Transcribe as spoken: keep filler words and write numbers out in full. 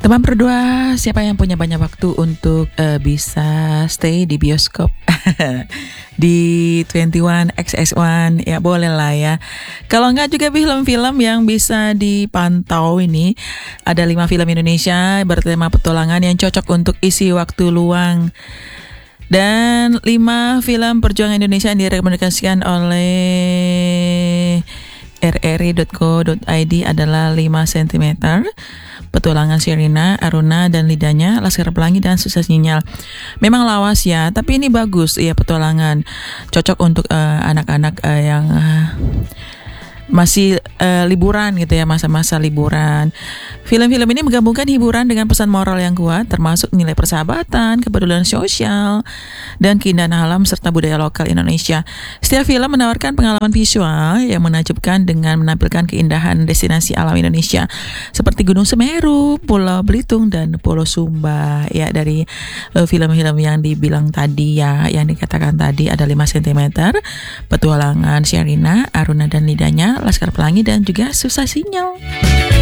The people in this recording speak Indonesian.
Teman berdua, siapa yang punya banyak waktu untuk uh, bisa stay di bioskop di dua puluh satu X X satu, ya boleh lah ya. Kalau enggak juga film-film yang bisa dipantau ini, ada lima film Indonesia bertema petualangan yang cocok untuk isi waktu luang. Dan lima film perjuangan Indonesia yang direkomendasikan oleh r r i dot co dot i d adalah lima sentimeter, Petualangan Sherina, Aruna dan Lidahnya, Laskar Pelangi dan Susah Sinyal. Memang lawas ya, tapi ini bagus ya petualangan. Cocok untuk uh, anak-anak uh, yang uh, masih uh, liburan gitu ya, masa-masa liburan. Film-film ini menggabungkan hiburan dengan pesan moral yang kuat, termasuk nilai persahabatan, kepedulian sosial, dan keindahan alam serta budaya lokal Indonesia. Setiap film menawarkan pengalaman visual yang menakjubkan dengan menampilkan keindahan destinasi alam Indonesia seperti Gunung Semeru, Pulau Belitung, dan Pulau Sumba. Ya, dari uh, film-film yang dibilang tadi ya, yang dikatakan tadi ada lima sentimeter, Petualangan Sherina, Aruna dan Lidahnya, Laskar Pelangi dan juga Susah Sinyal.